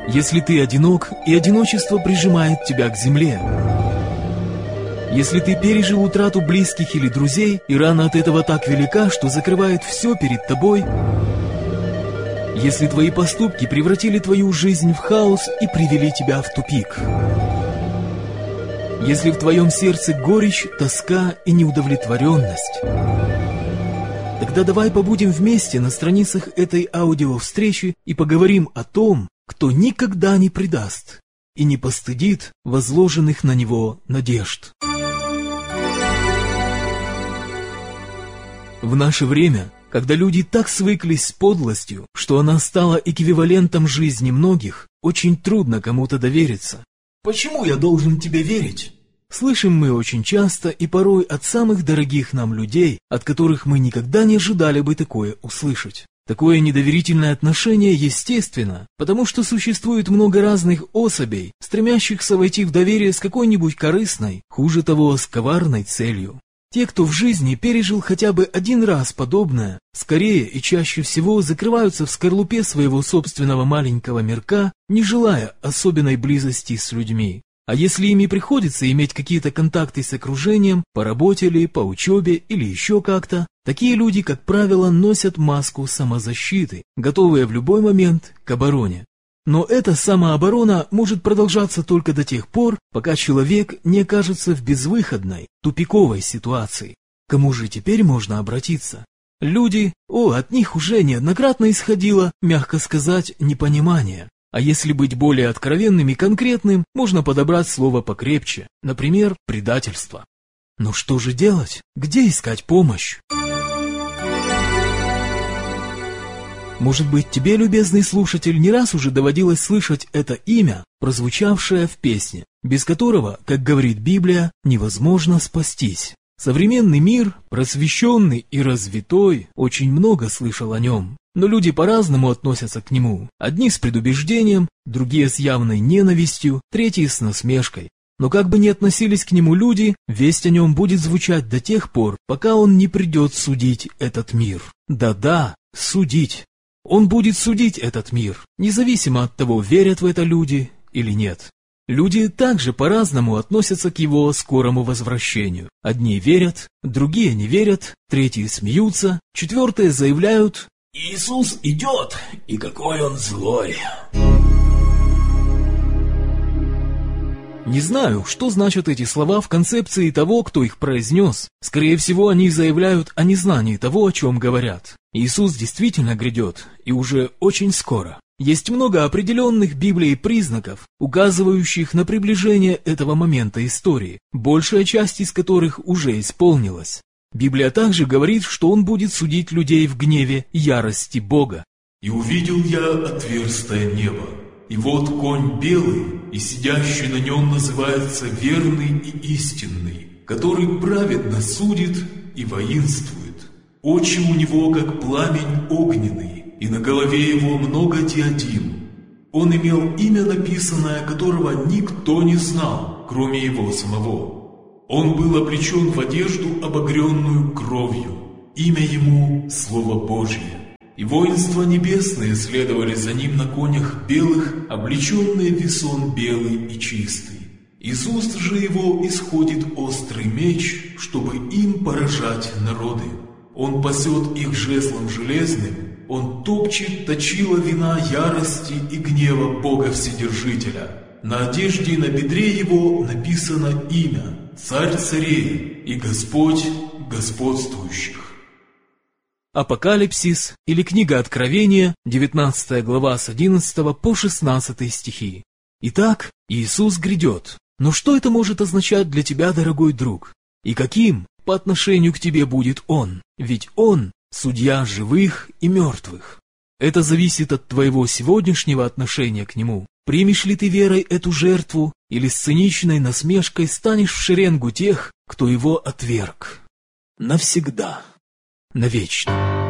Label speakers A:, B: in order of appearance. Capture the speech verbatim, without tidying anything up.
A: Если ты одинок, и одиночество прижимает тебя к земле. Если ты пережил утрату близких или друзей, и рана от этого так велика, что закрывает все перед тобой. Если твои поступки превратили твою жизнь в хаос и привели тебя в тупик. Если в твоем сердце горечь, тоска и неудовлетворенность. Тогда давай побудем вместе на страницах этой аудиовстречи и поговорим о том, кто никогда не предаст и не постыдит возложенных на него надежд. В наше время, когда люди так свыклись с подлостью, что она стала эквивалентом жизни многих, очень трудно кому-то довериться.
B: «Почему я должен тебе верить?»
A: Слышим мы очень часто и порой от самых дорогих нам людей, от которых мы никогда не ожидали бы такое услышать. Такое недоверительное отношение естественно, потому что существует много разных особей, стремящихся войти в доверие с какой-нибудь корыстной, хуже того, с коварной целью. Те, кто в жизни пережил хотя бы один раз подобное, скорее и чаще всего закрываются в скорлупе своего собственного маленького мирка, не желая особенной близости с людьми. А если ими приходится иметь какие-то контакты с окружением, по работе ли, по учебе или еще как-то, такие люди, как правило, носят маску самозащиты, готовые в любой момент к обороне. Но эта самооборона может продолжаться только до тех пор, пока человек не окажется в безвыходной, тупиковой ситуации. К кому же теперь можно обратиться? Люди, о, от них уже неоднократно исходило, мягко сказать, непонимание. А если быть более откровенным и конкретным, можно подобрать слово покрепче, например, предательство. Но что же делать? Где искать помощь? Может быть, тебе, любезный слушатель, не раз уже доводилось слышать это имя, прозвучавшее в песне, без которого, как говорит Библия, невозможно спастись. Современный мир, просвещенный и развитой, очень много слышал о нем. Но люди по-разному относятся к нему. Одни с предубеждением, другие с явной ненавистью, третьи с насмешкой. Но как бы ни относились к нему люди, весть о нем будет звучать до тех пор, пока он не придет судить этот мир. Да-да, судить. Он будет судить этот мир, независимо от того, верят в это люди или нет. Люди также по-разному относятся к его скорому возвращению. Одни верят, другие не верят, третьи смеются, четвертые заявляют:
B: «Иисус идет, и какой он злой!»
A: Не знаю, что значат эти слова в концепции того, кто их произнес. Скорее всего, они заявляют о незнании того, о чем говорят. Иисус действительно грядет, и уже очень скоро. Есть много определенных Библией признаков, указывающих на приближение этого момента истории, большая часть из которых уже исполнилась. Библия также говорит, что он будет судить людей в гневе ярости Бога.
C: «И увидел я отверстое небо, и вот конь белый, и сидящий на нем называется верный и истинный, который праведно судит и воинствует. Очи у него, как пламень огненный, и на голове его много диадим. Он имел имя написанное, которого никто не знал, кроме его самого. Он был облечен в одежду, обогренную кровью. Имя ему — Слово Божье. И воинства небесные следовали за ним на конях белых, облеченные в весон белый и чистый. Из уст же его исходит острый меч, чтобы им поражать народы. Он пасет их жезлом железным, он топчет точила вина ярости и гнева Бога Вседержителя. На одежде и на бедре его написано имя — Царь царей и Господь господствующих».
A: Апокалипсис или книга Откровения, девятнадцатая глава с одиннадцатого по шестнадцатый стихи. Итак, Иисус грядет. Но что это может означать для тебя, дорогой друг? И каким по отношению к тебе будет Он? Ведь Он — судья живых и мертвых. Это зависит от твоего сегодняшнего отношения к Нему. Примешь ли ты верой эту жертву, или с циничной насмешкой станешь в шеренгу тех, кто Его отверг? Навсегда. Навечно.